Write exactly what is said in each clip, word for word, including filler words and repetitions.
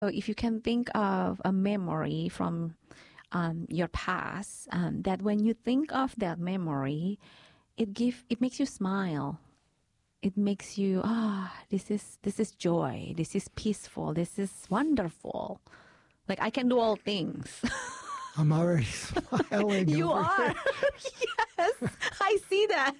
So if you can think of a memory from um, your past, um, that when you think of that memory, it give it makes you smile. It makes you ah, this is this is joy. This is peaceful. This is wonderful. Like I can do all things. I'm already smiling. You over are. here. Yes, I see that.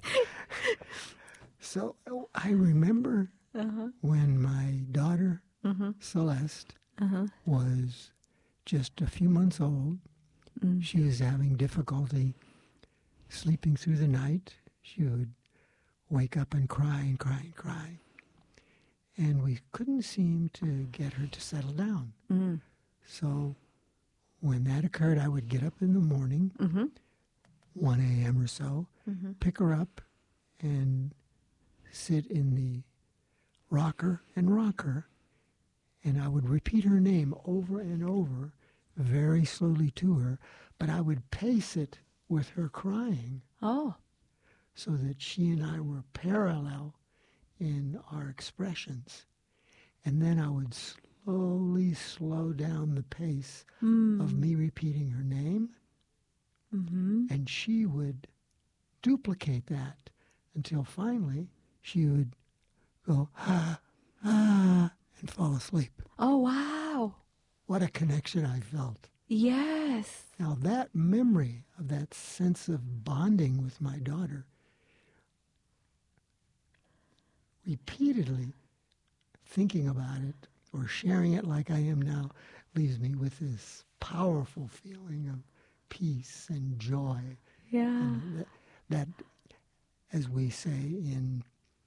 So oh, I remember Uh-huh. when my daughter, Mm-hmm. Celeste, Uh-huh. was just a few months old. Mm. She was having difficulty sleeping through the night. She would wake up and cry and cry and cry. And we couldn't seem to get her to settle down. Mm. So when that occurred, I would get up in the morning, Mm-hmm. one a.m. or so, Mm-hmm. pick her up and sit in the rocker and rock her. And I would repeat her name over and over, very slowly to her, but I would pace it with her crying Oh. so that she and I were parallel in our expressions. And then I would slowly slow down the pace Mm. of me repeating her name, Mm-hmm. and she would duplicate that until finally she would go, ah, ah, and fall asleep. Oh, wow. What a connection I felt. Yes. Now, that memory of that sense of bonding with my daughter, repeatedly thinking about it or sharing it like I am now, leaves me with this powerful feeling of peace and joy. Yeah. And that, that, as we say in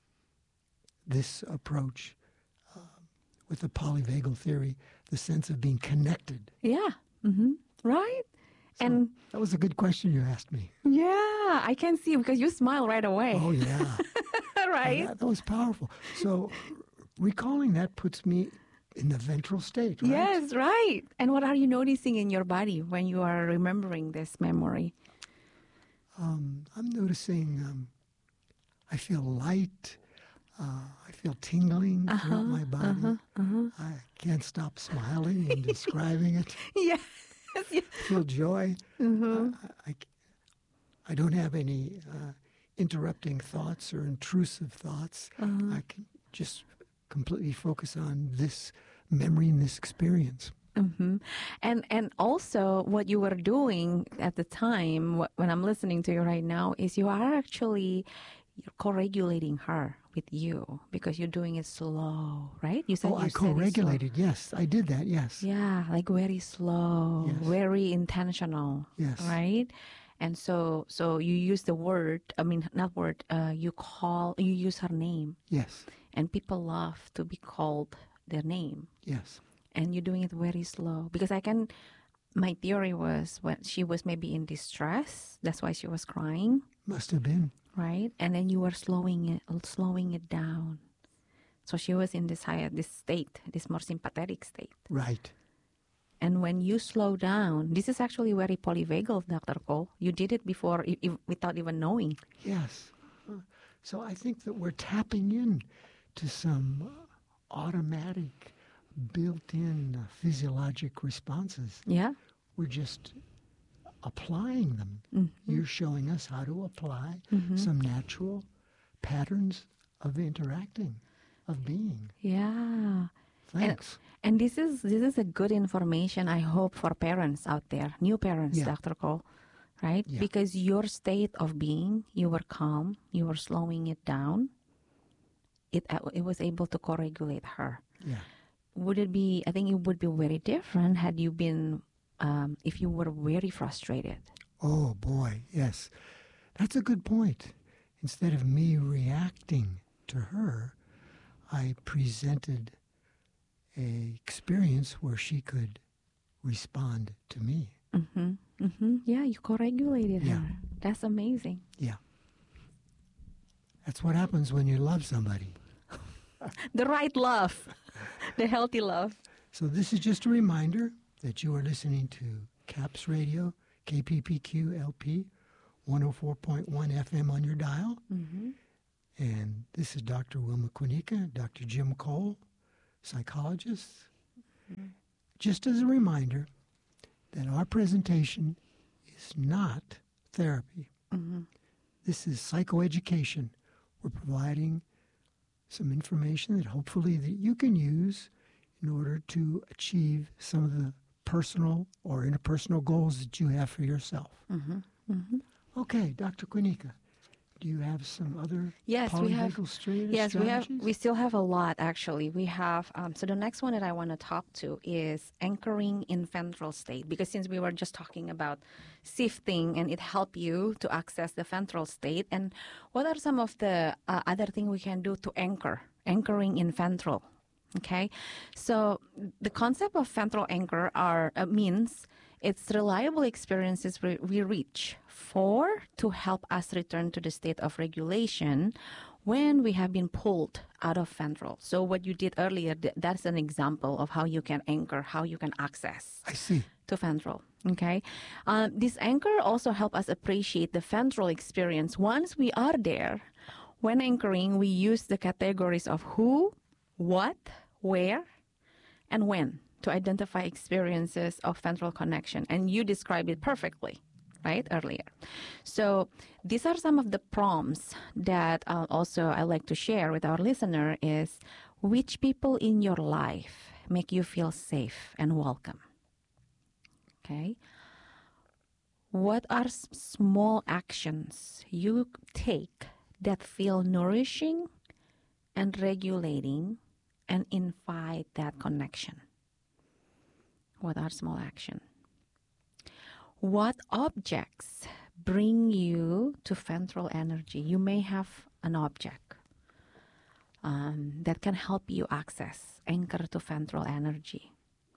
this approach uh, with the polyvagal theory, the sense of being connected. Yeah. Mm-hmm. Right? So And that was a good question you asked me. yeah, I can see because you smile right away. Oh, yeah. Right? That, that was powerful. So recalling that puts me in the ventral state, right? Yes, right. And what are you noticing in your body when you are remembering this memory? Um, I'm noticing um, I feel light. Uh, I feel tingling Uh-huh, throughout my body. uh-huh, uh-huh. I can't stop smiling and describing it. Yes. Yes. Feel joy. Mm-hmm. I, I, I don't have any uh, interrupting thoughts or intrusive thoughts. Uh-huh. I can just completely focus on this memory and this experience. Mm-hmm. And and also what you were doing at the time, wh- when I'm listening to you right now, is you are actually you're co-regulating her with you because you're doing it slow, right? You said Oh, you I said it slow. co-regulated. Yes, I did that. Yes. Yeah, like very slow, Yes. very intentional, Yes. right? And so so you use the word, I mean, not word, uh, you call, you use her name. Yes. And people love to be called their name. Yes. And you're doing it very slow. Because I can, my theory was when she was maybe in distress, that's why she was crying, Must have been. right? And then you were slowing it, slowing it down. So she was in this higher, this state, this more sympathetic state. Right. And when you slow down, this is actually very polyvagal, Doctor Cole. You did it before i- i- without even knowing. Yes. Uh, So I think that we're tapping in to some uh, automatic, built-in uh, physiologic responses. Yeah? We're just applying them. Mm-hmm. You're showing us how to apply Mm-hmm. some natural patterns of interacting, of being. Yeah. Thanks. And this is this is a good information, I hope, for parents out there, new parents, Yeah. Doctor Cole, right? Yeah. Because your state of being, you were calm, you were slowing it down. It uh, it was able to co-regulate her. Yeah. Would it be? I think it would be very different had you been, um, if you were very frustrated. Oh, boy, yes. That's a good point. Instead of me reacting to her, I presented a experience where she could respond to me. Mm-hmm. Mm-hmm. Yeah, you co-regulated Yeah. her. That's amazing. Yeah. That's what happens when you love somebody. The right love, the healthy love. So this is just a reminder that you are listening to CAPS Radio, K P P Q L P, one oh four point one F M on your dial. Mm-hmm. And this is Doctor Wilma Quinica, Doctor Jim Cole, psychologist. just as a reminder that our presentation is not therapy. Mm-hmm. This is psychoeducation. We're providing some information that hopefully that you can use in order to achieve some of the personal or interpersonal goals that you have for yourself. Mm-hmm. Mm-hmm. Okay, Doctor Quinica, do you have some other Yes, we have. polyvagal stra- Yes, we have. strategies? We still have a lot actually. We have. Um, so the next one that I want to talk to is anchoring in ventral state, because since we were just talking about shifting and it help you to access the ventral state, and what are some of the uh, other things we can do to anchor, anchoring in ventral? Okay, so the concept of ventral anchor are uh, means it's reliable experiences we, we reach for to help us return to the state of regulation when we have been pulled out of ventral. So what you did earlier, th- that's an example of how you can anchor, how you can access I see. to ventral. Okay, um, this anchor also help us appreciate the ventral experience once we are there. When anchoring, we use the categories of who, what, where, and when to identify experiences of ventral connection. And you described it perfectly, right, earlier. So these are some of the prompts that uh, also I like to share with our listener is which people in your life make you feel safe and welcome. Okay. What are s- small actions you take that feel nourishing and regulating and invite that connection? What are small actions? What objects bring you to ventral energy? You may have an object um, that can help you access, anchor to ventral energy.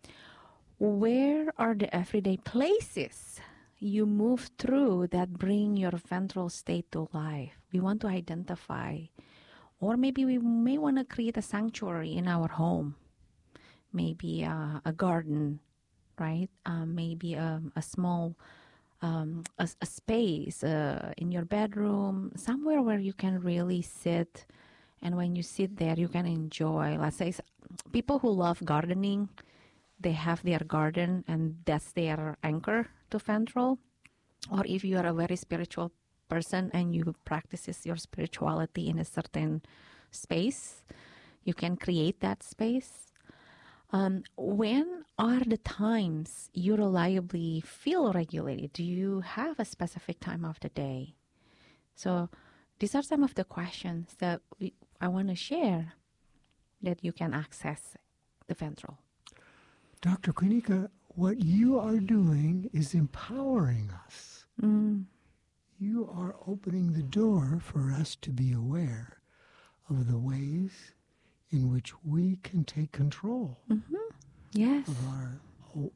Where are the everyday places you move through that bring your ventral state to life? We want to identify, or maybe we may want to create a sanctuary in our home, maybe uh, a garden, right? Um, maybe um, a small um, a, a space uh, in your bedroom, somewhere where you can really sit. And when you sit there, you can enjoy. Let's say s- people who love gardening, they have their garden and that's their anchor to ventral. Or if you are a very spiritual person and you practices your spirituality in a certain space, you can create that space. Um, when are the times you reliably feel regulated? Do you have a specific time of the day? So these are some of the questions that we, I want to share that you can access the ventral. Doctor Quinica, what you are doing is empowering us. Mm. You are opening the door for us to be aware of the ways in which we can take control Mm-hmm. Yes. of our o-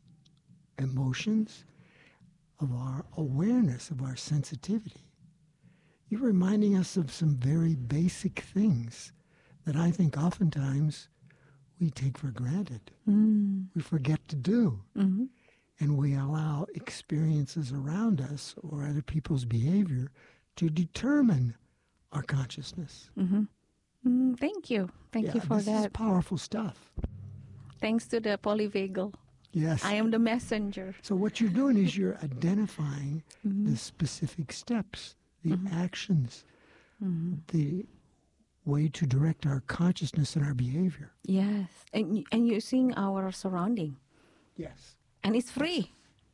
emotions, of our awareness, of our sensitivity. You're reminding us of some very basic things that I think oftentimes we take for granted. Mm. We forget to do. Mm-hmm. And we allow experiences around us or other people's behavior to determine our consciousness. Mm-hmm. Mm, thank you. Thank Yeah, you for this is that. powerful stuff. Thanks to the polyvagal. Yes. I am the messenger. So what you're doing is you're identifying Mm-hmm. the specific steps, the Mhm. actions, Mm-hmm. the way to direct our consciousness and our behavior. Yes. And, y- and using our surrounding. Yes. And it's free.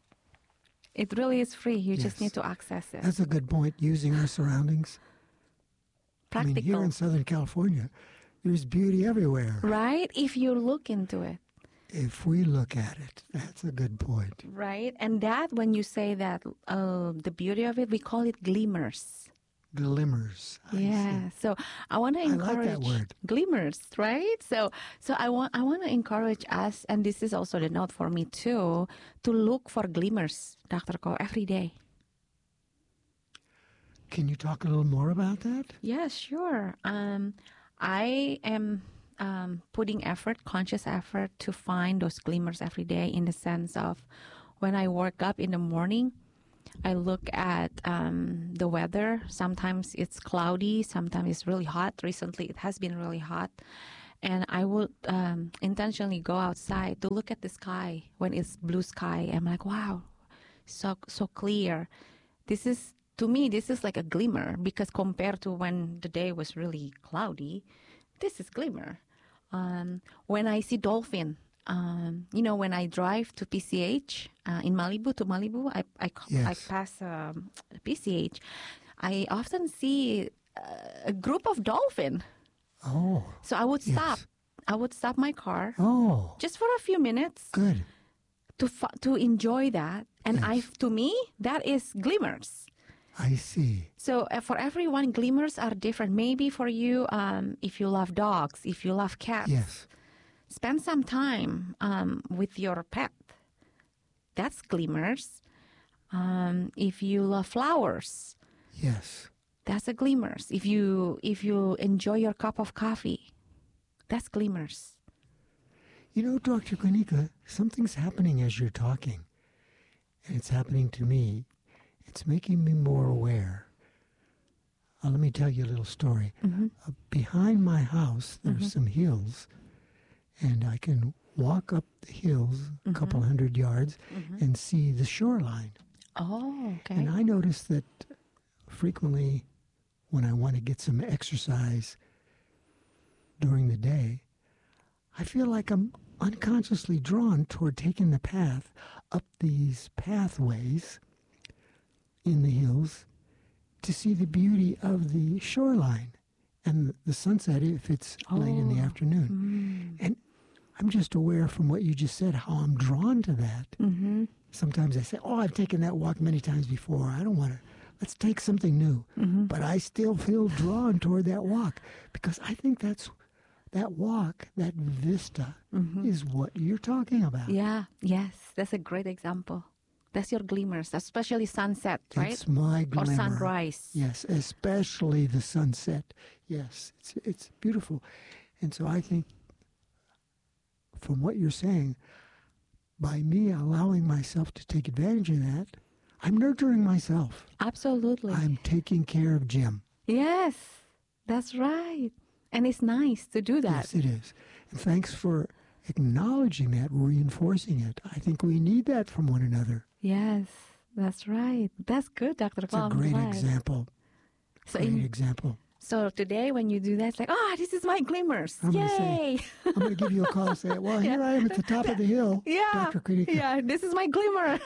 It really is free. You just Yes. need to access it. That's a good point, using our surroundings. I mean, Practical. here in Southern California, there's beauty everywhere. Right? If you look into it. If we look at it, that's a good point. Right? And that, when you say that, uh, the beauty of it, we call it glimmers. Glimmers. I see. Yeah. So I want to I like encourage that word. glimmers, right? So so I want I want to encourage us, and this is also the note for me too, to look for glimmers, Doctor Ko, every day. Can you talk a little more about that? Yeah, sure. Um, I am um, putting effort, conscious effort, to find those glimmers every day. In the sense of, when I wake up in the morning, I look at um, the weather. Sometimes it's cloudy, sometimes it's really hot. Recently, it has been really hot. And I would um, intentionally go outside to look at the sky when it's blue sky. I'm like, wow, so so clear. This is, to me, this is like a glimmer, because compared to when the day was really cloudy, this is glimmer. Um, when I see dolphin, um, you know, when I drive to P C H uh, in Malibu, to Malibu, I I, Yes. I pass um, P C H. I often see uh, a group of dolphin. Oh. So I would Yes. stop. I would stop my car Oh. just for a few minutes Good. to fu- to enjoy that. And I, Yes. to me, that is glimmers. I see. So uh, for everyone, glimmers are different. Maybe for you, um, if you love dogs, if you love cats, Yes. spend some time um, with your pet. That's glimmers. Um, if you love flowers, Yes. that's a glimmers. If you if you enjoy your cup of coffee, that's glimmers. You know, Doctor Kanika, something's happening as you're talking, and it's happening to me. It's making me more aware. Uh, let me tell you a little story. Mm-hmm. Uh, behind my house, there's Mhm. some hills, and I can walk up the hills a couple hundred yards Mhm. and see the shoreline. Oh, okay. And I notice that frequently when I want to get some exercise during the day, I feel like I'm unconsciously drawn toward taking the path up these pathways in the hills to see the beauty of the shoreline and the sunset if it's late in the Oh. afternoon. Mm. And I'm just aware from what you just said how I'm drawn to that. Mm-hmm. Sometimes I say, oh, I've taken that walk many times before. I don't want to. Let's take something new. Mm-hmm. But I still feel drawn toward that walk because I think that's that walk, that vista, Mm-hmm. is what you're talking about. Yeah, yes, that's a great example. That's your glimmers, especially sunset, right? It's my Or glimmer. sunrise. Yes, especially the sunset. Yes, it's it's beautiful. And so I think from what you're saying, by me allowing myself to take advantage of that, I'm nurturing myself. Absolutely. I'm taking care of Jim. Yes, that's right. And it's nice to do that. Yes, it is. And thanks for acknowledging that, reinforcing it. I think we need that from one another. Yes, that's right. That's good, Doctor It's Paul. a I'm great glad. example. So, Great in, example. so today when you do that, it's like, oh, this is my glimmers. I'm gonna Yay. say- I'm going to give you a call and say, well, here I am at the top of the hill, Yeah. Doctor Kritika. Yeah, this is my glimmer.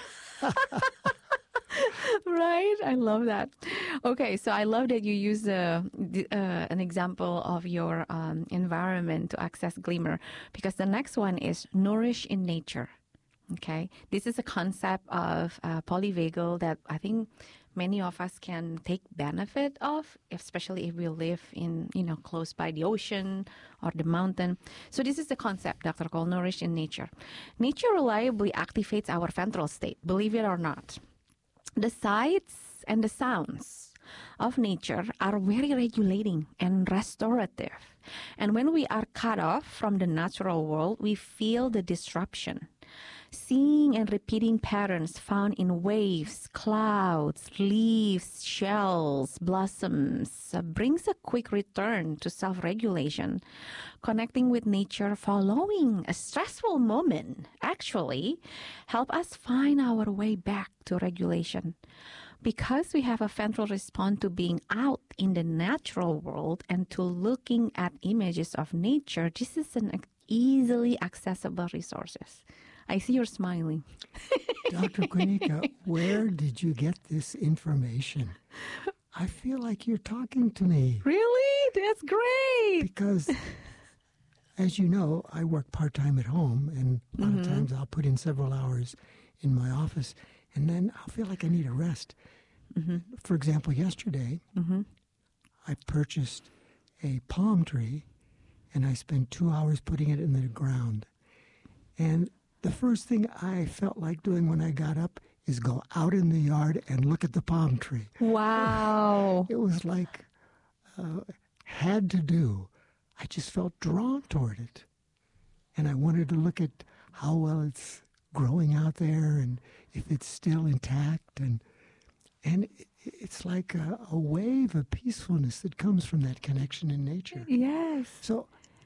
Right? I love that. Okay, so I love that you use uh, the, uh, an example of your um, environment to access glimmer, because the next one is nourish in nature. Okay, this is a concept of uh, polyvagal that I think many of us can take benefit of, especially if we live in, you know, close by the ocean or the mountain. So this is the concept, Doctor Cole, nourish in nature. Nature reliably activates our ventral state, believe it or not. The sights and the sounds of nature are very regulating and restorative. And when we are cut off from the natural world, we feel the disruption. Seeing and repeating patterns found in waves, clouds, leaves, shells, blossoms uh, brings a quick return to self-regulation. Connecting with nature following a stressful moment actually help us find our way back to regulation. Because we have a ventral response to being out in the natural world and to looking at images of nature, this is an easily accessible resources. I see you're smiling. Doctor Krinika, where did you get this information? I feel like you're talking to me Really? That's great. because, as you know, I work part-time at home, and a lot of times I'll put in several hours in my office, and then I'll feel like I need a rest. Mm-hmm. For example, yesterday, Mm-hmm. I purchased a palm tree, and I spent two hours putting it in the ground. And the first thing I felt like doing when I got up is go out in the yard and look at the palm tree. Wow. It was like, uh, had to do. I just felt drawn toward it. And I wanted to look at how well it's growing out there and if it's still intact. And and it- it's like a, a wave of peacefulness that comes from that connection in nature. Yes. So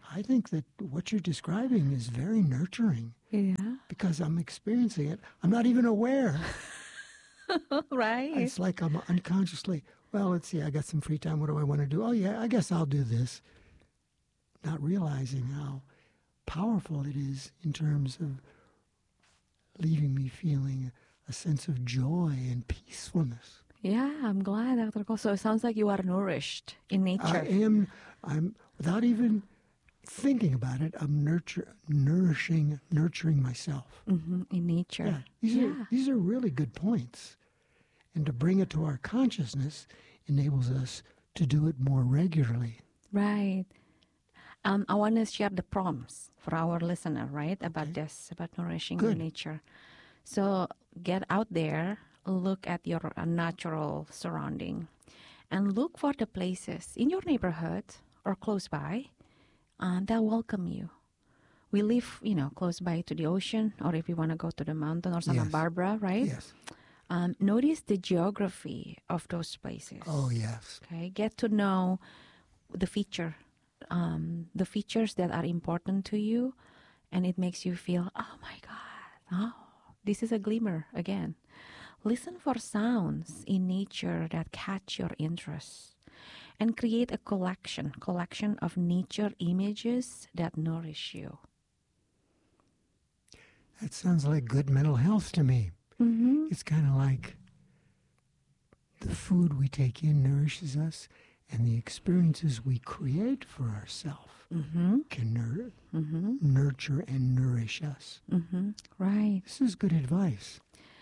I think that what you're describing is very nurturing Yeah. because I'm experiencing it. I'm not even aware. Right. It's like I'm unconsciously, well, let's see, I got some free time. What do I want to do? Oh, yeah, I guess I'll do this. Not realizing how powerful it is in terms of leaving me feeling a sense of joy and peacefulness. Yeah, I'm glad, Doctor Cole. So it sounds like you are nourished in nature. I am, I'm, without even thinking about it, I'm nurture, nourishing, nurturing myself. hmm in nature. Yeah, these Yeah. are these are really good points, and to bring it to our consciousness enables us to do it more regularly. Right. Um, I want to share the prompts for our listener, right, about Okay. this, about nourishing Good. the nature. So get out there, look at your uh, natural surrounding, and look for the places in your neighborhood or close by uh, that welcome you. We live, you know, close by to the ocean, or if you want to go to the mountain or Santa Yes. Barbara, right? Yes. Um, notice the geography of those places. Oh, yes. Okay, get to know the feature, um, the features that are important to you, and it makes you feel, oh my God, oh, this is a glimmer again. Listen for sounds in nature that catch your interest, and create a collection, collection of nature images that nourish you. That sounds like good mental health to me. Mm-hmm. It's kind of like the food we take in nourishes us, and the experiences we create for ourselves Mm-hmm. can nur- Mm-hmm. nurture and nourish us. Mm-hmm. Right. This is good advice.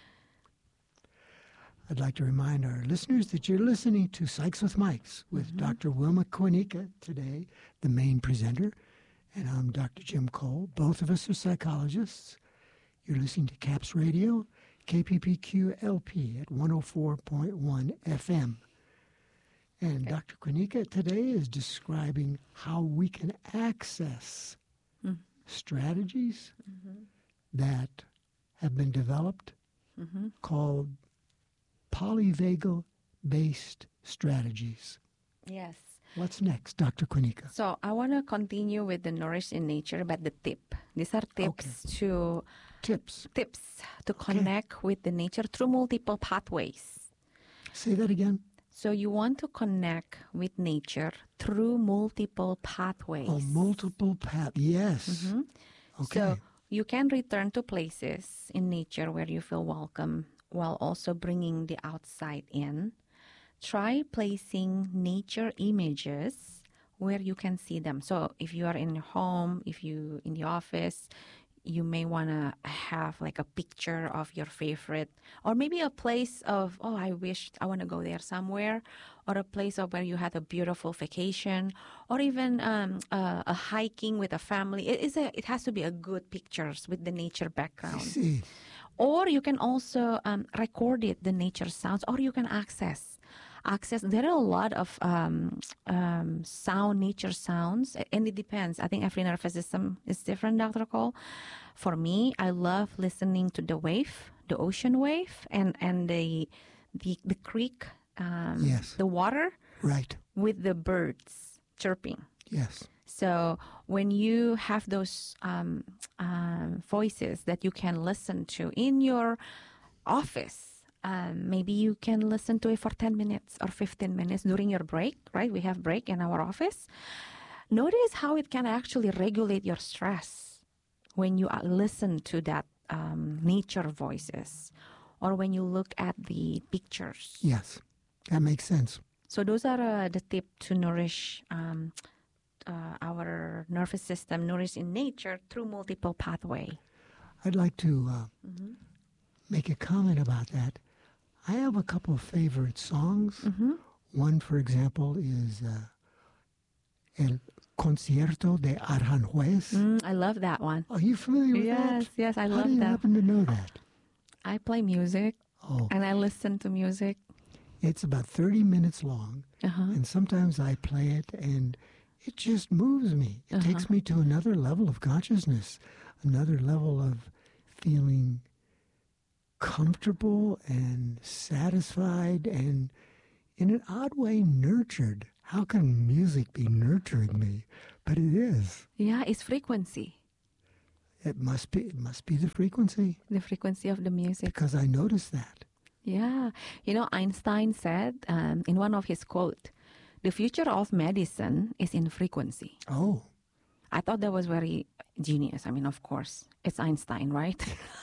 I'd like to remind our listeners that you're listening to Psychs with Mics with Mm-hmm. Doctor Wilma Koenig today, the main presenter, and I'm Doctor Jim Cole. Both of us are psychologists. You're listening to CAPS Radio, K P P Q L P at one oh four point one F M. And Doctor Koenig today is describing how we can access Mm. strategies Mm-hmm. that have been developed Mm-hmm. called polyvagal-based strategies. Yes. What's next, Doctor Koenig? So I want to continue with the nourish in nature, but the tip. These are tips to Tips. tips to connect with the nature through multiple pathways. Say that again. So you want to connect with nature through multiple pathways. Oh, multiple paths. Yes. Mhm. Okay. So you can return to places in nature where you feel welcome while also bringing the outside in. Try placing nature images where you can see them. So if you are in your home, if you in the office, you may want to have like a picture of your favorite, or maybe a place of, oh, I wish I want to go there somewhere, or a place of where you had a beautiful vacation, or even um, a, a hiking with a family. It is a, it has to be a good pictures with the nature I background. see. Or you can also um, record it, the nature sounds, or you can access. Access. There are a lot of um, um, sound, nature sounds, and it depends. I think every nervous system is different, Doctor Cole. For me, I love listening to the wave, the ocean wave, and and the the the creek, um, Yes. the water Right. with the birds chirping. Yes. So when you have those um, um, voices that you can listen to in your office, um, maybe you can listen to it for ten minutes or fifteen minutes during your break, right? We have break in our office. Notice how it can actually regulate your stress when you uh, listen to that um, nature voices, or when you look at the pictures. Yes. That makes sense. So those are uh, the tip to nourish um, uh, our nervous system, nourish in nature through multiple pathway. I'd like to uh, Mm-hmm. make a comment about that. I have a couple of favorite songs. Mm-hmm. One, for example, is uh, El Concierto de Aranjuez. Mm, I love that one. Are you familiar with Yes, that? yes, I How love do you that. happen to know that? I play music Oh, and I listen to music. it's about thirty minutes long, Uh-huh. and sometimes I play it, and it just moves me. It Uh-huh. takes me to another level of consciousness, another level of feeling comfortable and satisfied and, in an odd way, nurtured. how can music be nurturing me? But it is. Yeah, it's frequency. It must be. It must be the frequency. The frequency of the music. Because I noticed that. Yeah. You know, Einstein said um, in one of his quotes, the future of medicine is in frequency. Oh. I thought that was very genius. I mean, of course, it's Einstein, right?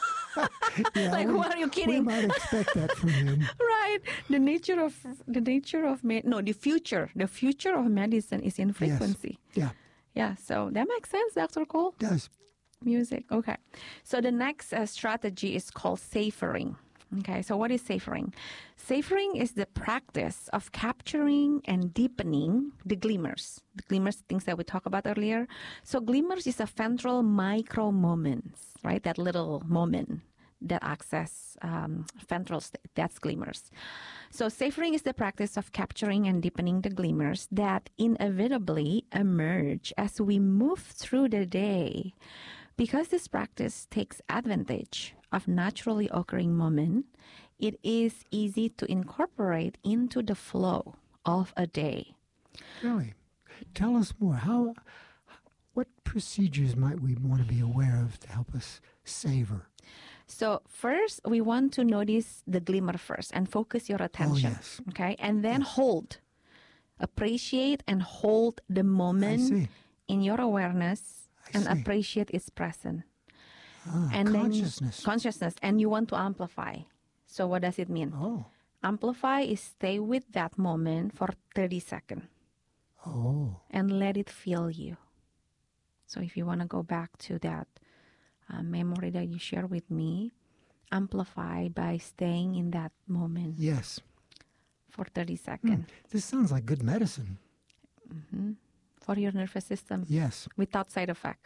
Yeah, like, we, who are you we kidding? might expect that from him. Right. The nature of the nature of med- no, the future. The future of medicine is in frequency. Yes. Yeah. Yeah. So that makes sense, Doctor Cole. Does. Music. Okay. So the next uh, strategy is called savoring. Okay. So what is savoring? Savoring is the practice of capturing and deepening the glimmers. The glimmers, things that we talked about earlier. So glimmers is a ventral micro moments, right? That little moment that access um, ventral state. That's glimmers. So savoring is the practice of capturing and deepening the glimmers that inevitably emerge as we move through the day. Because this practice takes advantage of naturally occurring moment, it is easy to incorporate into the flow of a day. Really? Tell us more. How? What procedures might we want to be aware of to help us savor? So first, we want to notice the glimmer first and focus your attention. Oh, yes. Okay, and then Yes. hold, appreciate and hold the I moment see. in your awareness I and see. appreciate its presence. Ah, And then consciousness. consciousness, and you want to amplify. So what does it mean? Oh. Amplify is stay with that moment for thirty seconds Oh. and let it feel you. So if you want to go back to that uh, memory that you shared with me, amplify by staying in that moment Yes. for thirty Hmm. seconds This sounds like good medicine. hmm for your nervous system Yes. without side effect.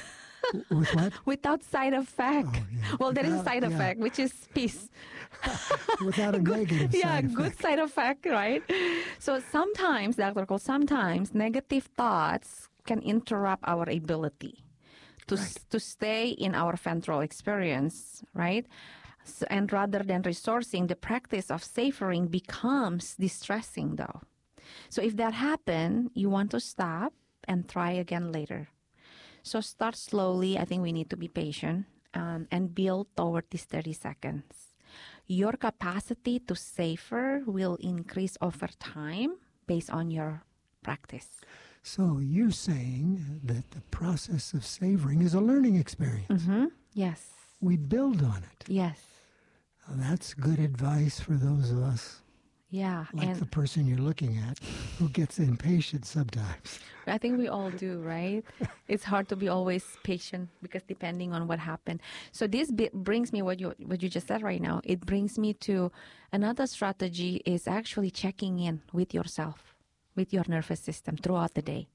W- With what? Without side effect. Oh, yeah. Well, there is a Without- side yeah. effect, which is peace. Without a negative Yeah, side good effect. side effect, right? So sometimes, Doctor Cole, sometimes negative thoughts can interrupt our ability to s- Right. to stay in our ventral experience, right? S and rather than resourcing, the practice of savoring becomes distressing, though. So if that happens, you want to stop and try again later. So start slowly. I think we need to be patient um, and build toward these thirty seconds. Your capacity to savor will increase over time based on your practice. So you're saying that the process of savoring is a learning experience. Mm-hmm. Yes. We build on it. Yes. Now, that's good advice for those of us, Yeah. like and the person you're looking at, who gets impatient sometimes. I think we all do, right? It's hard to be always patient because depending on what happened. So this bit brings me what you what you just said right now. It brings me to another strategy is actually checking in with yourself, with your nervous system throughout the day.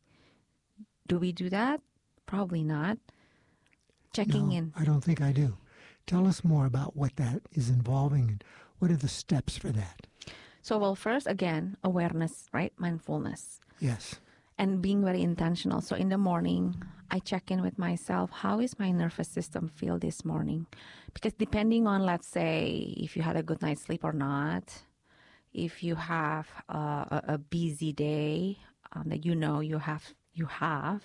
Do we do that? Probably not. Checking No, in. I don't think I do. Tell us more about what that is involving and what are the steps for that. So, well, first, again, awareness, right? Mindfulness. Yes. And being very intentional. So in the morning, I check in with myself. How is my nervous system feel this morning? Because depending on, let's say, if you had a good night's sleep or not, if you have uh, a, a busy day um, that you know you have, you have,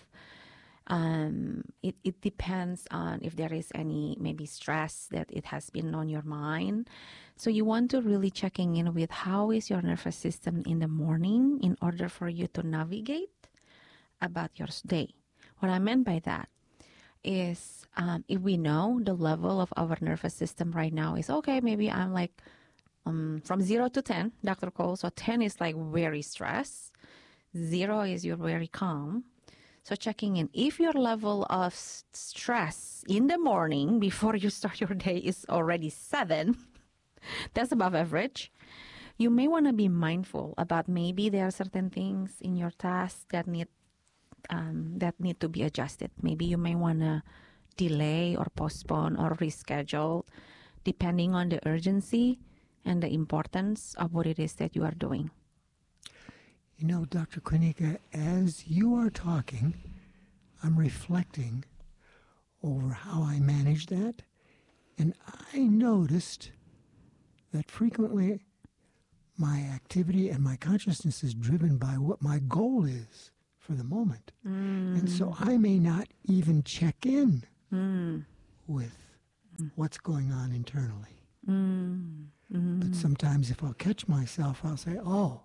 um, it, it depends on if there is any maybe stress that it has been on your mind. So you want to really checking in with how is your nervous system in the morning in order for you to navigate about your day. What I meant by that is um, if we know the level of our nervous system right now is okay, maybe I'm like um, from zero to ten, Doctor Cole. So ten is like very stressed. Zero is you're very calm. So checking in, if your level of s- stress in the morning before you start your day is already seven, that's above average. You may want to be mindful about maybe there are certain things in your task that need um, that need to be adjusted. Maybe you may want to delay or postpone or reschedule depending on the urgency and the importance of what it is that you are doing. You know, Doctor Quinica, as you are talking, I'm reflecting over how I manage that, and I noticed that frequently my activity and my consciousness is driven by what my goal is for the moment. Mm. And so I may not even check in Mm. with what's going on internally. Mm. Mm. But sometimes if I'll catch myself, I'll say, oh,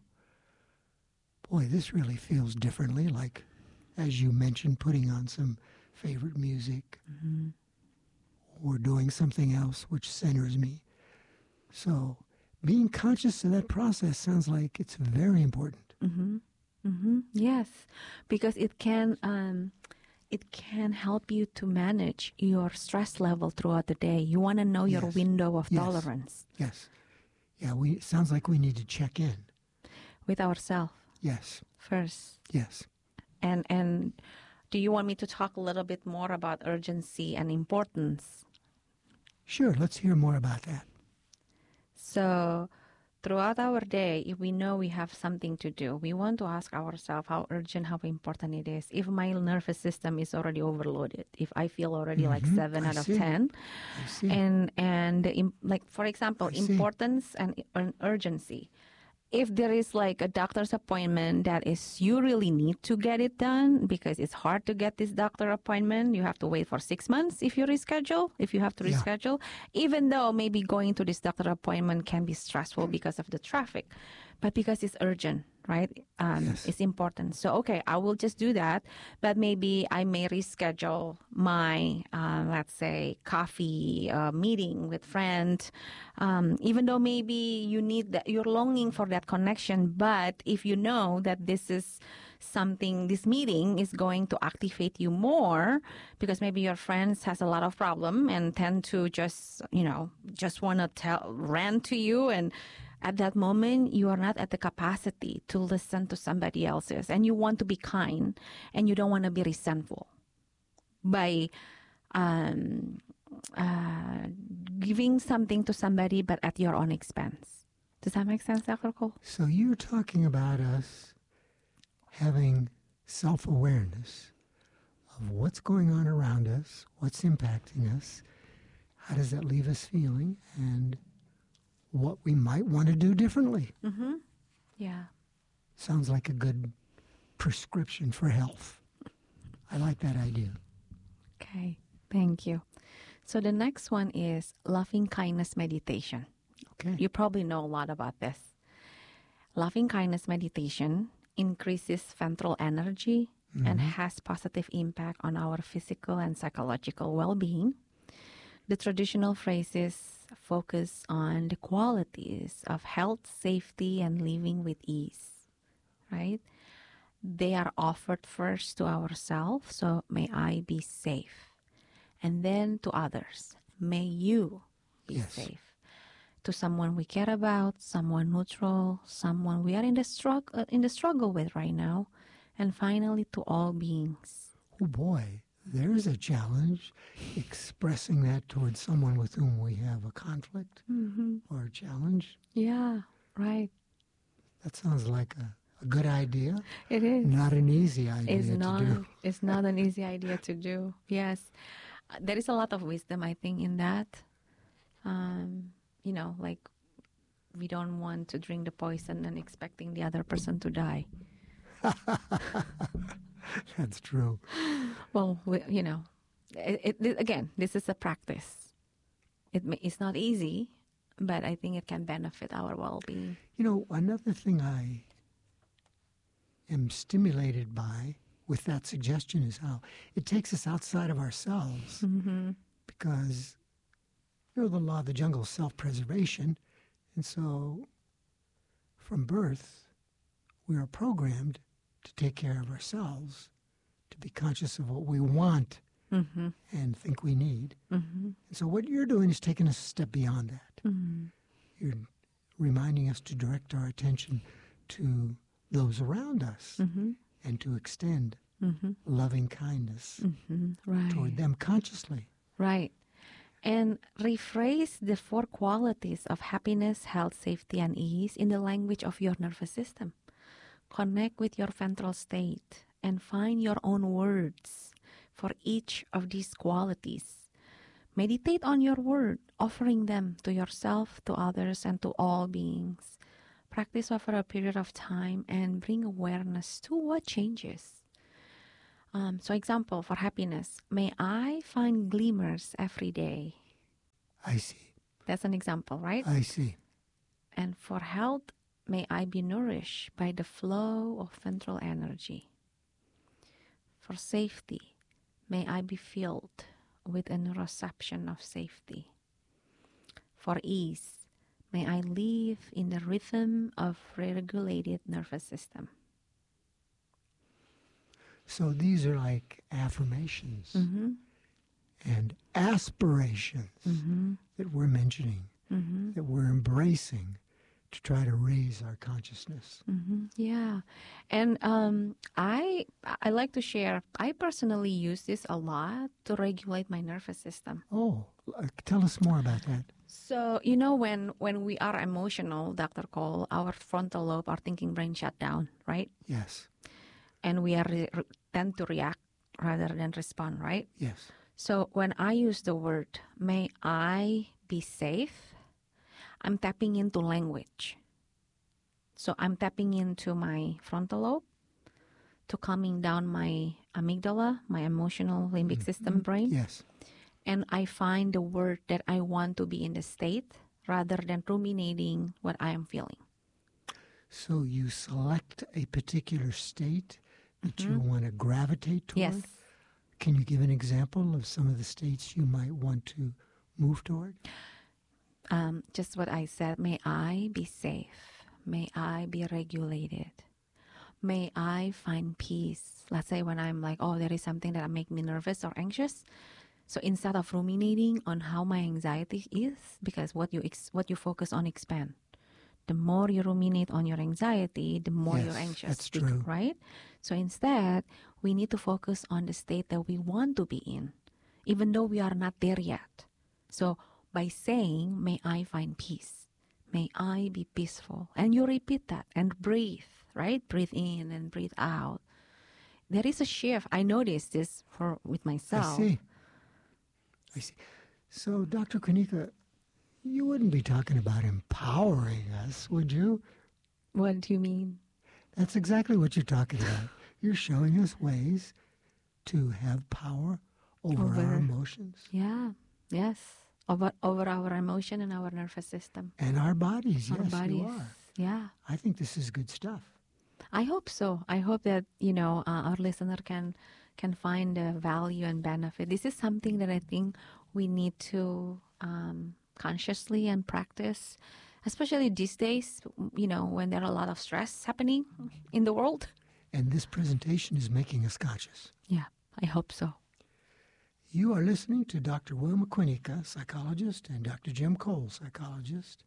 boy, this really feels differently. Like, as you mentioned, putting on some favorite music Mm-hmm. or doing something else which centers me. So being conscious of that process sounds like it's very important. Mm-hmm. Mm-hmm. Yes, because it can um, it can help you to manage your stress level throughout the day. You want to know your Yes. window of Yes. tolerance Yes. Yeah, we, it sounds like we need to check in. with ourselves Yes. first. Yes. And and do you want me to talk a little bit more about urgency and importance? Sure, let's hear more about that. So throughout our day, if we know we have something to do, we want to ask ourselves how urgent, how important it is. If my nervous system is already overloaded, if I feel already like Mhm. seven I out of see. ten, I see. and and the, im- like for example, I see. importance and ur- urgency. If there is like a doctor's appointment that is you really need to get it done because it's hard to get this doctor appointment, you have to wait for six months if you reschedule, if you have to Yeah. reschedule, even though maybe going to this doctor appointment can be stressful because of the traffic, but because it's urgent, right? Um, Yes. It's important. So, okay, I will just do that, but maybe I may reschedule my, uh, let's say, coffee uh, meeting with friend, um, even though maybe you need that, you're longing for that connection. But if you know that this is something, this meeting is going to activate you more because maybe your friends has a lot of problem and tend to just, you know, just want to tell, rant to you, and at that moment, you are not at the capacity to listen to somebody else's, and you want to be kind, and you don't want to be resentful by um, uh, giving something to somebody, but at your own expense. Does that make sense, Doctor Cole? So you're talking about us having self-awareness of what's going on around us, what's impacting us, how does that leave us feeling, and what we might want to do differently. Mm-hmm. Yeah. Sounds like a good prescription for health. I like that idea. Okay. Thank you. So the next one is loving kindness meditation. Okay. You probably know a lot about this. Loving kindness meditation increases ventral energy Mm-hmm. and has positive impact on our physical and psychological well-being. The traditional phrases focus on the qualities of health, safety, and living with ease, right? They are offered first to ourselves, so may I be safe. And then to others, may you be Yes. safe. To someone we care about, someone neutral, someone we are in the struggle uh, in the struggle with right now, and finally to all beings. Oh boy, there's a challenge expressing that towards someone with whom we have a conflict Mm-hmm. or a challenge. Yeah, right. That sounds like a, a good idea. It is. Not an easy idea It's to not. do. It's not an easy idea to do. Yes, Uh, there is a lot of wisdom, I think, in that. Um, you know, like we don't want to drink the poison and expecting the other person to die. That's true. Well, we, you know, it, it, again, this is a practice. It may, it's not easy, but I think it can benefit our well-being. You know, another thing I am stimulated by with that suggestion is how it takes us outside of ourselves. Mm-hmm. Because, you know, the law of the jungle is self-preservation. And so from birth, we are programmed to take care of ourselves, to be conscious of what we want Mm-hmm. and think we need. Mm-hmm. And so what you're doing is taking us a step beyond that. Mm-hmm. You're reminding us to direct our attention to those around us Mm-hmm. and to extend Mm-hmm. loving kindness Mm-hmm. Right. toward them consciously. Right. And rephrase the four qualities of happiness, health, safety, and ease in the language of your nervous system. Connect with your ventral state and find your own words for each of these qualities. Meditate on your word, offering them to yourself, to others, and to all beings. Practice over a period of time and bring awareness to what changes. Um, so example, for happiness, may I find glimmers every day. I see. That's an example, right? I see. And for health, may I be nourished by the flow of ventral energy. For safety, may I be filled with a neuroception of safety. For ease, may I live in the rhythm of regulated nervous system. So these are like affirmations Mm-hmm. and aspirations Mm-hmm. that we're mentioning, Mm-hmm. that we're embracing to try to raise our consciousness. Mm-hmm. Yeah, and um, I I like to share. I personally use this a lot to regulate my nervous system. Oh, uh, tell us more about that. So you know when when we are emotional, Doctor Cole, our frontal lobe, our thinking brain shut down, right? Yes, And we are re- re- tend to react rather than respond, right? yes. So when I use the word, may I be safe, I'm tapping into language. So I'm tapping into my frontal lobe to calming down my amygdala, my emotional limbic Mm-hmm. system brain. Yes. And I find the word that I want to be in the state rather than ruminating what I am feeling. So you select a particular state that Mm-hmm. you want to gravitate toward? Yes. Can you give an example of some of the states you might want to move toward? Um, just what I said, may I be safe. May I be regulated. May I find peace. Let's say when I'm like, oh, there is something that make me nervous or anxious. So instead of ruminating on how my anxiety is, because what you ex- what you focus on expand. The more you ruminate on your anxiety, the more Yes, you're anxious. that's bec- true. Right? So instead, we need to focus on the state that we want to be in, even though we are not there yet. So by saying, may I find peace, may I be peaceful, and you repeat that and breathe, right? Breathe in and breathe out. There is a shift. I noticed this for with myself. I see. I see. So, Doctor Kanika, you wouldn't be talking about empowering us, would you? What do you mean? That's exactly what you're talking about. You're showing us ways to have power over, Over. our emotions Yeah. Yes. Over over our emotion and our nervous system. and our bodies. Our Yes, bodies. you are. Yeah. I think this is good stuff. I hope so. I hope that, you know, uh, our listener can can find the value and benefit. This is something that I think we need to um, consciously and practice, especially these days, you know, when there are a lot of stress happening in the world. And this presentation is making us conscious. Yeah, I hope so. You are listening to Doctor Wilma Quinica, psychologist, and Doctor Jim Cole, psychologist,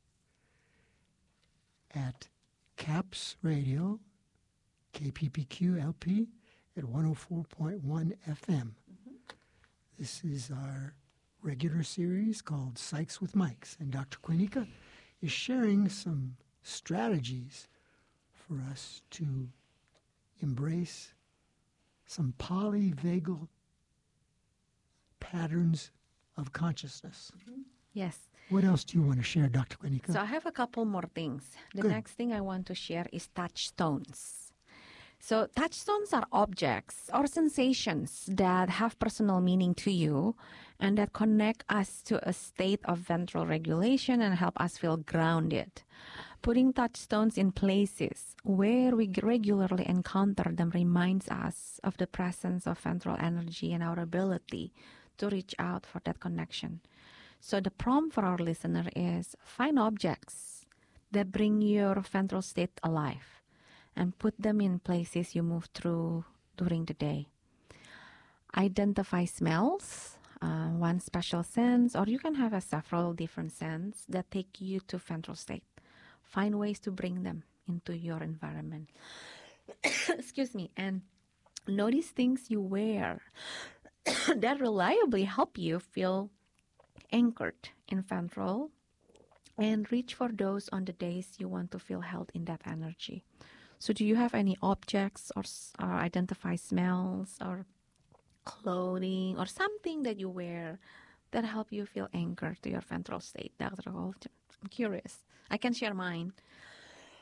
at CAPS Radio, K P P Q L P, at one oh four point one F M. Mm-hmm. This is our regular series called Psychs with Mics, and Doctor Quinica is sharing some strategies for us to embrace some polyvagal patterns of consciousness. Mm-hmm. Yes. What else do you want to share, Doctor Quinica? So I have a couple more things. The Good. next thing I want to share is touchstones. So touchstones are objects or sensations that have personal meaning to you and that connect us to a state of ventral regulation and help us feel grounded. Putting touchstones in places where we regularly encounter them reminds us of the presence of ventral energy and our ability to reach out for that connection. So the prompt for our listener is find objects that bring your ventral state alive and put them in places you move through during the day. Identify smells, uh, one special sense, or you can have a several different scents that take you to ventral state. Find ways to bring them into your environment. Excuse me. And notice things you wear that reliably help you feel anchored in ventral, and reach for those on the days you want to feel held in that energy. So do you have any objects or, or identify smells or clothing or something that you wear that help you feel anchored to your ventral state, Doctor Holt? I'm curious. I can share mine.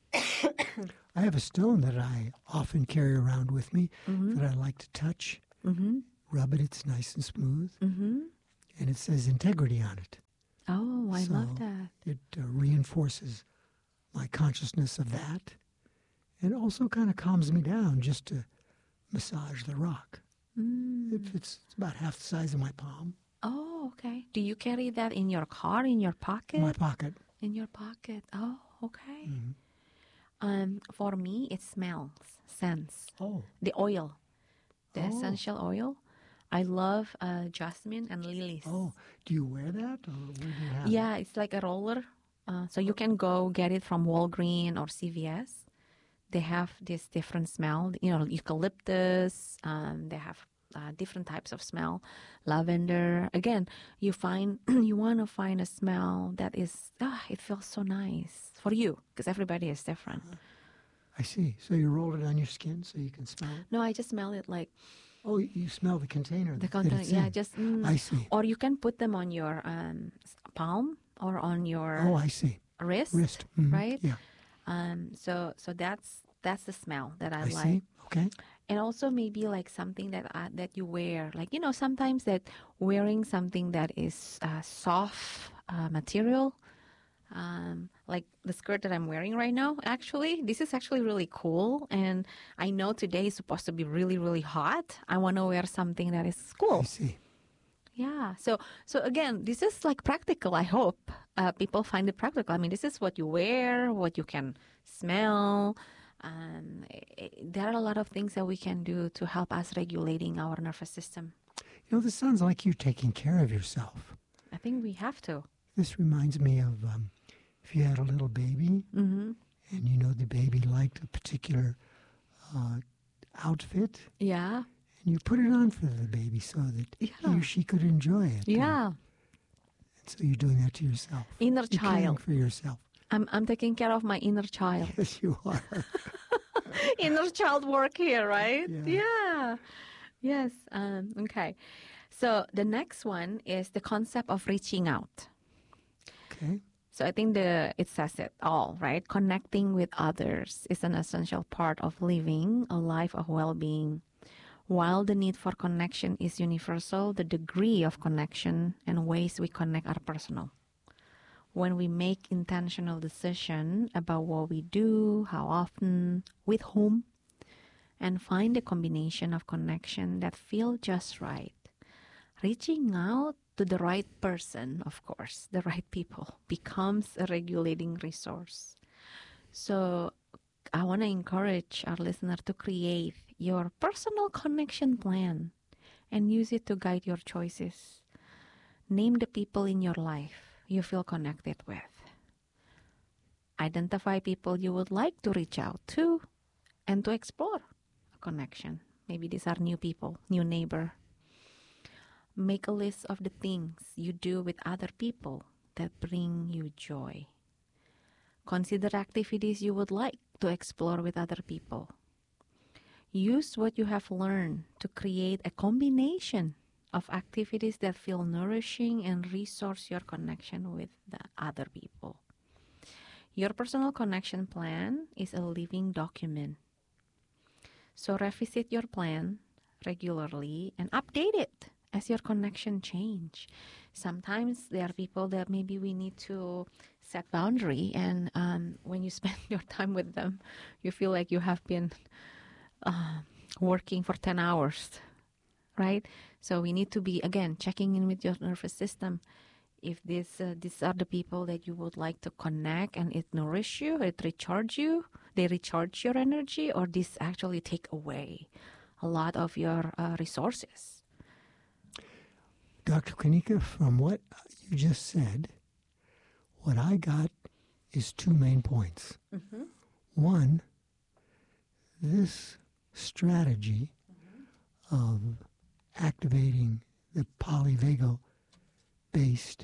I have a stone that I often carry around with me Mm-hmm. that I like to touch, Mm-hmm. rub it, it's nice and smooth, Mm-hmm. and it says integrity on it. Oh, I love So that. it uh, reinforces my consciousness of that, and also kind of calms me down just to massage the rock. Mm. It, it's about half the size of my palm, Oh, okay. Do you carry that in your car, in your pocket? in my pocket. In your pocket. Oh, okay. Mhm. Um, for me, it smells, scents. Oh, The oil, the Oh. essential oil. I love uh, jasmine and lilies. oh, do you wear that, or where do you have it? Yeah, it's like a roller. Uh, so you can go get it from Walgreens or C V S. They have this different smell, you know, eucalyptus. Um, they have uh, different types of smell, lavender. Again, you find you want to find a smell that is ah, it feels so nice for you because everybody is different. I see. So you roll it on your skin so you can smell it? No, I just smell it like Oh, you smell the container. the that content. it's Yeah, in. just mm, I see. or you can put them on your um, s- palm or on your Oh, I see. wrist, Wrist. Mhm. right? Yeah, Um, so so that's that's the smell that I, I like. see. Okay. And also maybe like something that uh, that you wear, like you know, sometimes that wearing something that is uh, soft uh, material, um, like the skirt that I'm wearing right now. Actually, this is actually really cool, and I know today is supposed to be really really hot. I want to wear something that is I cool. see. Yeah. So so again, this is like practical. I hope uh, people find it practical. I mean, this is what you wear, what you can smell. Um, i- i- there are a lot of things that we can do to help us regulating our nervous system. You know, this sounds like you taking care of yourself. I think we have to. This reminds me of um, if you had a little baby Mm-hmm. and you know the baby liked a particular uh, outfit, Yeah. and you put it on for the baby so that he Yeah. or she could enjoy it. And, Yeah. and so you're doing that to yourself. Inner You're caring child. for yourself. I'm I'm taking care of my inner child. Yes, you are. Inner child work here, right? Yeah. Yeah. Yes. Um, okay. So the next one is the concept of reaching out. Okay. So I think the it says it all, right? Connecting with others is an essential part of living a life of well-being. While the need for connection is universal, the degree of connection and ways we connect are personal. When we make intentional decision about what we do, how often, with whom, and find a combination of connection that feel just right, reaching out to the right person, of course, the right people, becomes a regulating resource. So I want to encourage our listener to create your personal connection plan and use it to guide your choices. Name the people in your life you feel connected with. Identify people you would like to reach out to and to explore a connection. Maybe these are new people, new neighbor. Make a list of the things you do with other people that bring you joy. Consider activities you would like to explore with other people. Use what you have learned to create a combination of activities that feel nourishing and resource your connection with the other people. Your personal connection plan is a living document. So revisit your plan regularly and update it as your connection change. Sometimes there are people that maybe we need to set boundary, and um, when you spend your time with them, you feel like you have been uh, working for ten hours, right? So we need to be, again, checking in with your nervous system. If this, uh, these are the people that you would like to connect and it nourish you, it recharge you, they recharge your energy, or this actually take away a lot of your uh, resources. Doctor Kanika, from what you just said, what I got is two main points. Mm-hmm. One, this strategy mm-hmm. of activating the polyvagal-based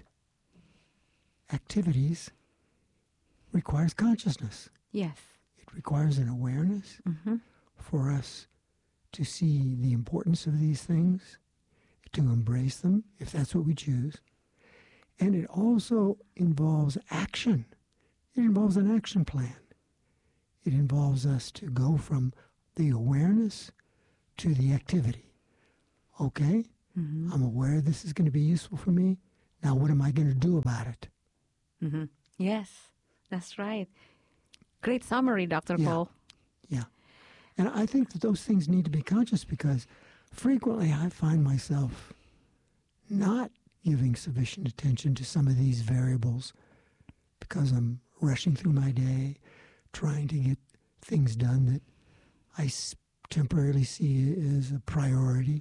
activities requires consciousness. Yes. It requires an awareness Mm-hmm. for us to see the importance of these things, to embrace them, if that's what we choose. And it also involves action. It involves an action plan. it involves us to go from the awareness to the activity. Okay, Mm-hmm. I'm aware this is going to be useful for me. Now, what am I going to do about it? Mm-hmm. Yes, that's right. Great summary, Doctor Yeah. Cole. Yeah. And I think that those things need to be conscious because frequently I find myself not giving sufficient attention to some of these variables because I'm rushing through my day, trying to get things done that I s- temporarily see as a priority,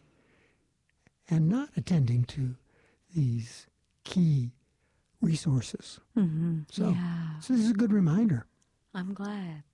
and not attending to these key resources. Mm-hmm. So, Yeah, so this is a good reminder. I'm glad.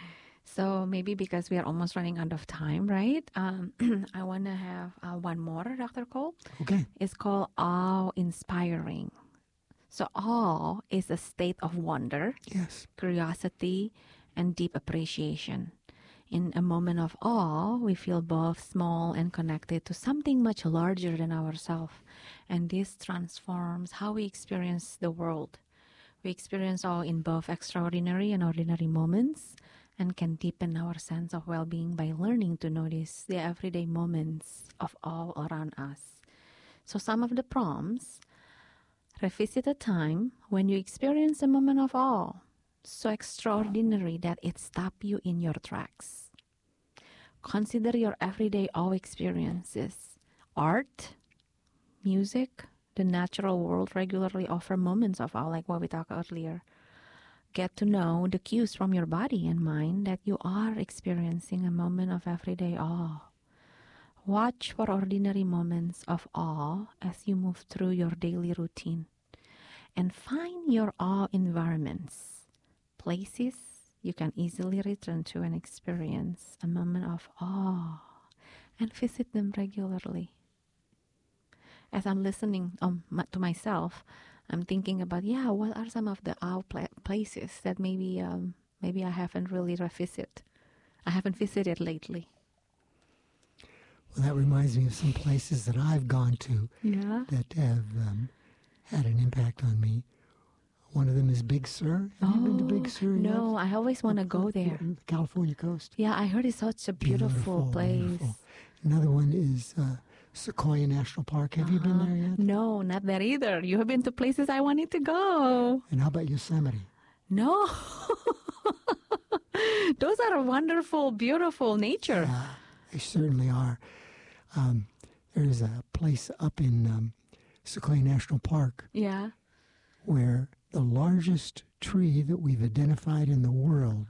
So maybe because we are almost running out of time, right? Um, I want to have uh, one more, Doctor Cole. Okay. It's called awe-inspiring. So awe is a state of wonder, Yes. curiosity, and deep appreciation. In a moment of awe, we feel both small and connected to something much larger than ourselves. And this transforms how we experience the world. We experience awe in both extraordinary and ordinary moments and can deepen our sense of well-being by learning to notice the everyday moments of awe around us. So some of the prompts: revisit a time when you experience a moment of awe, so extraordinary that it stopped you in your tracks. Consider your everyday awe experiences. Art, music, the natural world regularly offer moments of awe, like what we talked earlier. Get to know the cues from your body and mind that you are experiencing a moment of everyday awe. Watch for ordinary moments of awe as you move through your daily routine. And find your awe environments, places you can easily return to and experience a moment of awe, and visit them regularly. As I'm listening um, to myself, I'm thinking about, yeah, what are some of the awe pla- places that maybe um, maybe I haven't really revisited. I haven't visited lately. Well, that reminds me of some places that I've gone to Yeah. that have um, had an impact on me. One of them is Big Sur. Have you been to Big Sur yet? No, I always want to Up- go up there. on the California coast. Yeah, I heard it's such a beautiful, place. Beautiful. Another one is uh, Sequoia National Park. Have you been Uh-huh. there yet? No, not that either. You have been to places I wanted to go. And how about Yosemite? No. Those are wonderful, beautiful nature. Yeah, they certainly are. Um, there's a place up in um, Sequoia National Park Yeah. where the largest tree that we've identified in the world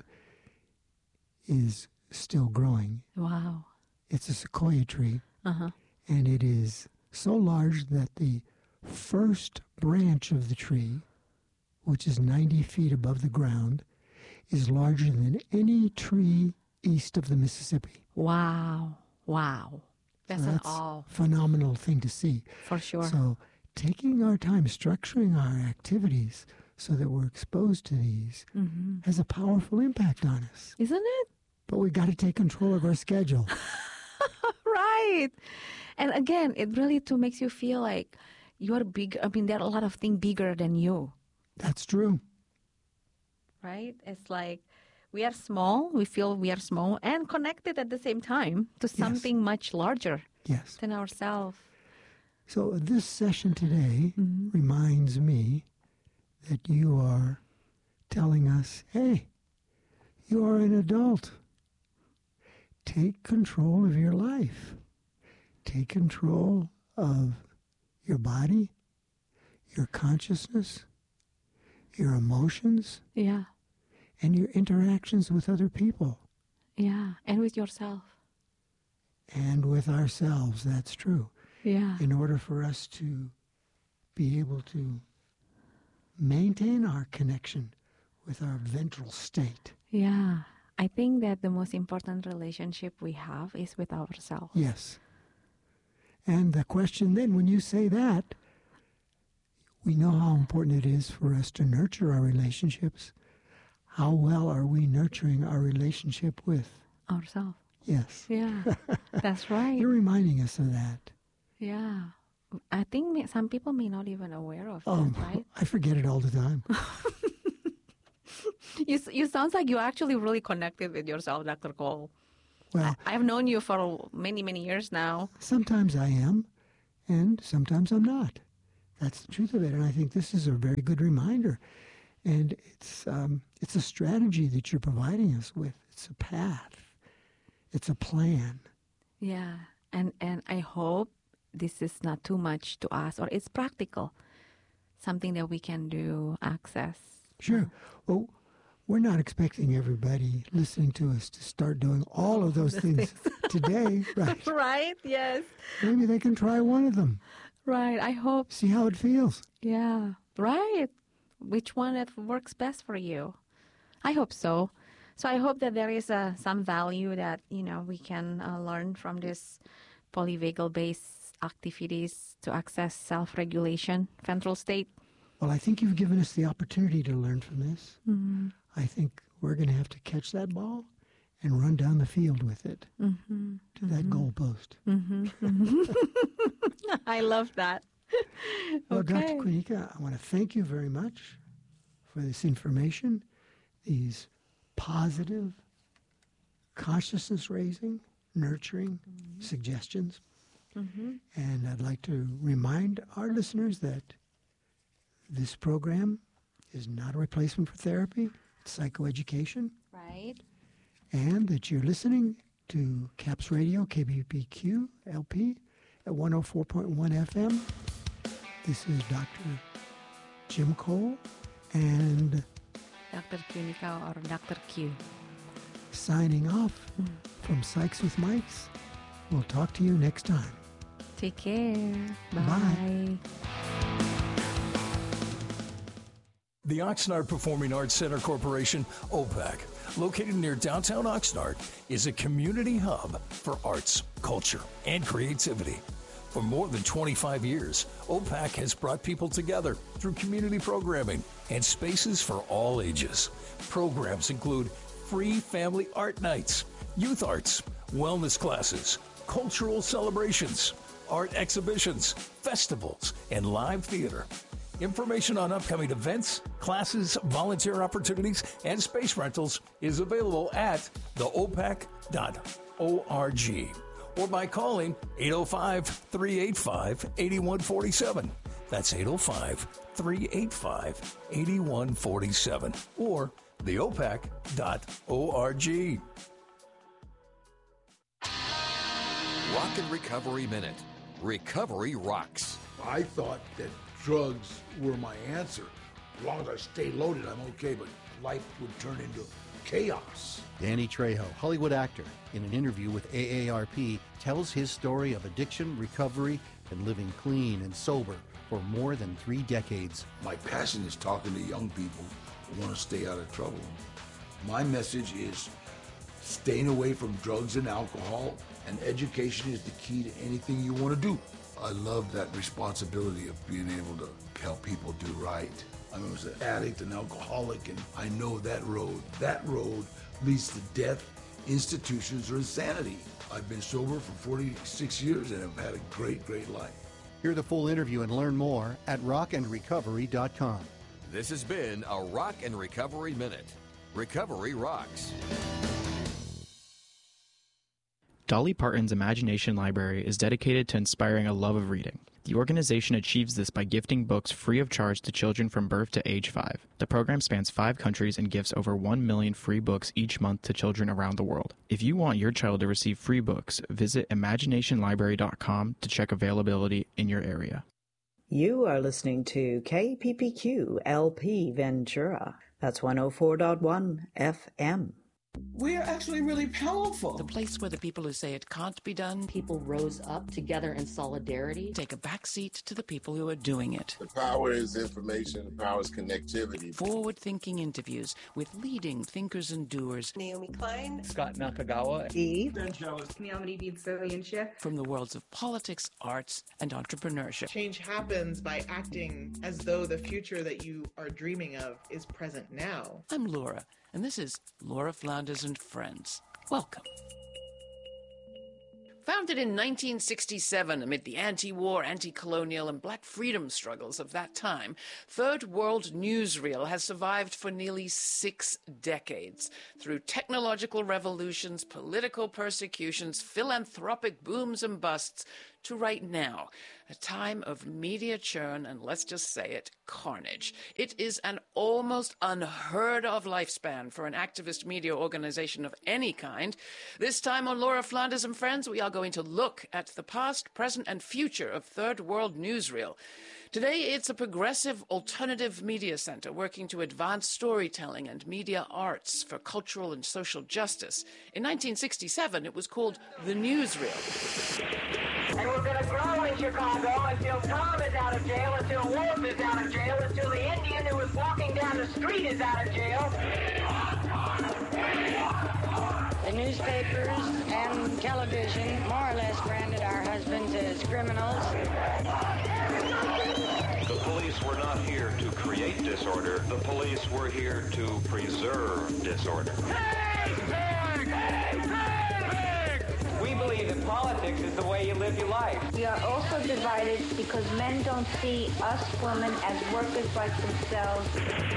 is still growing. Wow. It's a sequoia tree, Uh-huh. and it is so large that the first branch of the tree, which is ninety feet above the ground, is larger than any tree east of the Mississippi. Wow. Wow. That's, So an that's awe, a phenomenal thing to see. for sure. So taking our time, structuring our activities so that we're exposed to these Mm-hmm. has a powerful impact on us. Isn't it? But we got to take control of our schedule. Right. And again, it really too makes you feel like you're big. I mean, there are a lot of things bigger than you, That's true. right? It's like we are small. We feel we are small and connected at the same time to something much larger Yes. than ourselves. So this session today Mhm. reminds me that you are telling us, hey, you are an adult. Take control of your life. Take control of your body, your consciousness, your emotions, Yeah. and your interactions with other people Yeah. And with yourself. and with ourselves. That's true. Yeah. In order for us to be able to maintain our connection with our ventral state. Yeah. I think that the most important relationship we have is with ourselves. Yes. And the question then, when you say that, we know how important it is for us to nurture our relationships. How well are we nurturing our relationship with? Ourselves. Yes. Yeah. That's right. You're reminding us of that. Yeah. I think may- some people may not even aware of Oh, that, right? I forget it all the time. you, you sounds like you actually really connected with yourself, Doctor Cole. Well, I, I've known you for many, many years now. Sometimes I am, and sometimes I'm not. That's the truth of it. And I think this is a very good reminder. And it's um, it's a strategy that you're providing us with. It's a path. It's a plan. Yeah. And, and I hope this is not too much to ask, or it's practical. Something that we can do, access. Sure. Well, we're not expecting everybody listening to us to start doing all of those things today, right? Right, yes. Maybe they can try one of them. Right, I hope. See how it feels. Yeah, right. Which one that works best for you? I hope so. So I hope that there is uh, some value that, you know, we can uh, learn from this polyvagal-based activities to access self-regulation, ventral state. Well, I think you've given us the opportunity to learn from this. Mm-hmm. I think we're going to have to catch that ball and run down the field with it mm-hmm. to that mm-hmm. goalpost. Mm-hmm. I love that. Well, Okay. Doctor Kunika, I want to thank you very much for this information, these positive, consciousness-raising, nurturing mm-hmm. suggestions. Mm-hmm. And I'd like to remind our listeners that this program is not a replacement for therapy. It's psychoeducation. Right. And that you're listening to CAPS Radio, K P P Q L P at one oh four point one F M. This is Doctor Jim Cole and Doctor Kunika or Doctor Q. Signing off mm. from Psychs with Mics. We'll talk to you next time. Take care. Bye. Bye. The Oxnard Performing Arts Center Corporation, O PAC, located near downtown Oxnard, is a community hub for arts, culture, and creativity. For more than twenty-five years, O PAC has brought people together through community programming and spaces for all ages. Programs include free family art nights, youth arts, wellness classes, cultural celebrations, art exhibitions, festivals, and live theater. Information on upcoming events, classes, volunteer opportunities, and space rentals is available at the o pac dot org or by calling eight oh five, three eight five, eight one four seven. That's eight oh five, three eight five, eight one four seven or the o pac dot org. Rock and Recovery Minute. Recovery rocks. I thought that drugs were my answer. As long as I stay loaded, I'm okay, but life would turn into chaos. Danny Trejo, Hollywood actor, in an interview with A A R P, tells his story of addiction, recovery, and living clean and sober for more than three decades. My passion is talking to young people who want to stay out of trouble. My message is staying away from drugs and alcohol, and education is the key to anything you want to do. I love that responsibility of being able to help people do right. I was an addict, an alcoholic, and I know that road. That road leads to death, institutions, or insanity. I've been sober for forty-six years and have had a great, great life. Hear the full interview and learn more at rock and recovery dot com. This has been a Rock and Recovery Minute. Recovery rocks. Dolly Parton's Imagination Library is dedicated to inspiring a love of reading. The organization achieves this by gifting books free of charge to children from birth to age five. The program spans five countries and gives over one million free books each month to children around the world. If you want your child to receive free books, visit imagination library dot com to check availability in your area. You are listening to K P P Q L P Ventura. That's one oh four point one F M. We're actually really powerful. The place where the people who say it can't be done, people rose up together in solidarity, take a backseat to the people who are doing it. The power is information, the power is connectivity. Forward-thinking interviews with leading thinkers and doers. Naomi Klein, Scott Nakagawa, Eve, Ben Jealous, from the worlds of politics, arts, and entrepreneurship. Change happens by acting as though the future that you are dreaming of is present now. I'm Laura, and this is Laura Flanders and Friends. Welcome. Founded in nineteen sixty-seven amid the anti-war, anti-colonial and black freedom struggles of that time, Third World Newsreel has survived for nearly six decades through technological revolutions, political persecutions, philanthropic booms and busts, to right now, a time of media churn and, let's just say it, carnage. It is an almost unheard of lifespan for an activist media organization of any kind. This time on Laura Flanders and Friends, we are going to look at the past, present and future of Third World Newsreel. Today, it's a progressive alternative media center working to advance storytelling and media arts for cultural and social justice. In nineteen sixty-seven, it was called The Newsreel. And we're going to grow in Chicago until Tom is out of jail, until Wolf is out of jail, until the Indian who was walking down the street is out of jail. The newspapers and television more or less branded our husbands as criminals. The police were not here to create disorder. The police were here to preserve disorder. We believe that politics is the way you live your life. We are also divided because men don't see us women as workers like themselves.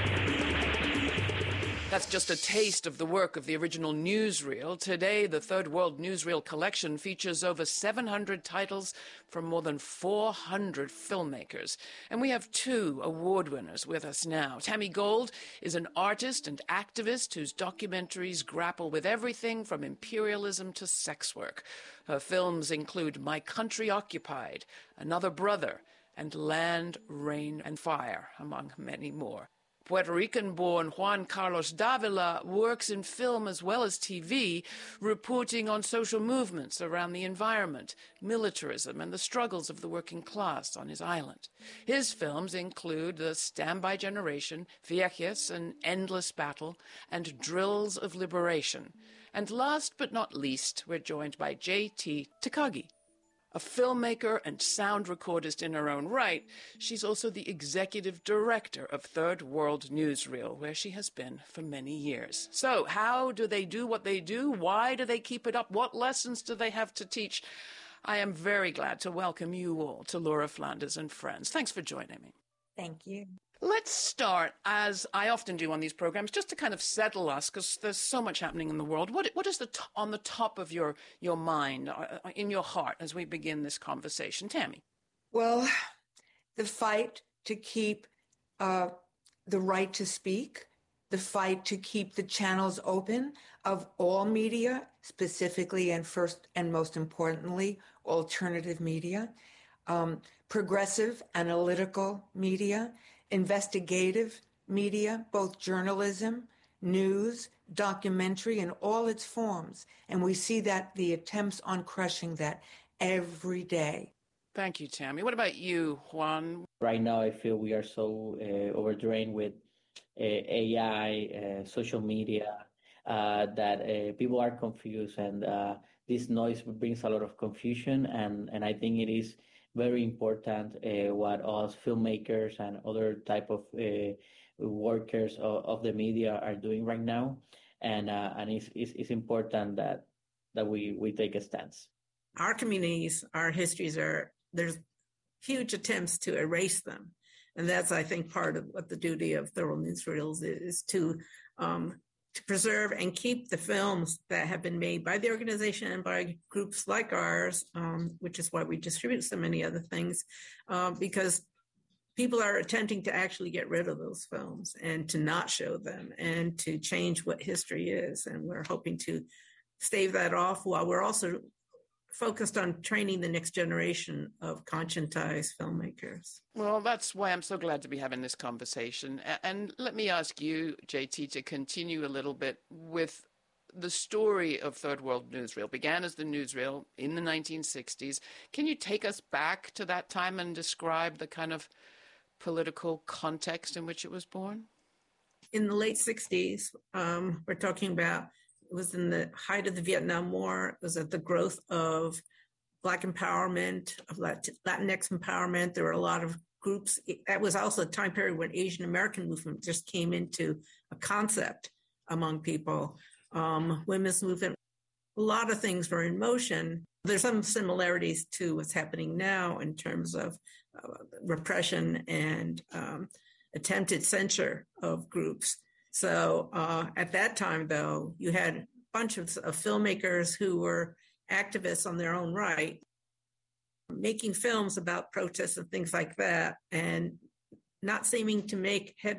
That's just a taste of the work of the original newsreel. Today, the Third World Newsreel collection features over seven hundred titles from more than four hundred filmmakers. And we have two award winners with us now. Tammy Gold is an artist and activist whose documentaries grapple with everything from imperialism to sex work. Her films include My Country Occupied, Another Brother, and Land, Rain, and Fire, among many more. Puerto Rican-born Juan Carlos Davila works in film as well as T V, reporting on social movements around the environment, militarism, and the struggles of the working class on his island. His films include The Standby Generation, Viejas, An Endless Battle, and Drills of Liberation. And last but not least, we're joined by J T Takagi. A filmmaker and sound recordist in her own right, she's also the executive director of Third World Newsreel, where she has been for many years. So how do they do what they do? Why do they keep it up? What lessons do they have to teach? I am very glad to welcome you all to Laura Flanders and Friends. Thanks for joining me. Thank you. Let's start, as I often do on these programs, just to kind of settle us, because there's so much happening in the world. What What is the t- on the top of your, your mind, uh, in your heart, as we begin this conversation? Tammy. Well, the fight to keep uh, the right to speak, the fight to keep the channels open of all media, specifically and first and most importantly, alternative media, um, progressive analytical media, investigative media, both journalism, news, documentary, in all its forms. And we see that the attempts on crushing that every day. Thank you, Tammy. What about you, Juan? Right now, I feel we are so uh, overdrained with uh, A I, uh, social media, uh, that uh, people are confused. And uh, this noise brings a lot of confusion. And, and I think it is very important uh, what us filmmakers and other type of uh, workers of, of the media are doing right now, and uh, and it's, it's it's important that that we we take a stance. Our communities, our histories are there's huge attempts to erase them, and that's I think part of what the duty of Third World Newsreels is, is to um, to preserve and keep the films that have been made by the organization and by groups like ours, um, which is why we distribute so many other things, uh, because people are attempting to actually get rid of those films and to not show them and to change what history is. And we're hoping to stave that off while we're also focused on training the next generation of conscientized filmmakers. Well, that's why I'm so glad to be having this conversation. And let me ask you, J T, to continue a little bit with the story of Third World Newsreel. It began as the Newsreel in the nineteen sixties. Can you take us back to that time and describe the kind of political context in which it was born? In the late sixties, um, we're talking about it was in the height of the Vietnam War. It was at the growth of Black empowerment, of Latinx empowerment. There were a lot of groups. That was also a time period when Asian American movement just came into a concept among people. Um, women's movement, a lot of things were in motion. There's some similarities to what's happening now in terms of uh, repression and um, attempted censure of groups. So uh, at that time, though, you had a bunch of, of filmmakers who were activists on their own right, making films about protests and things like that, and not seeming to make headway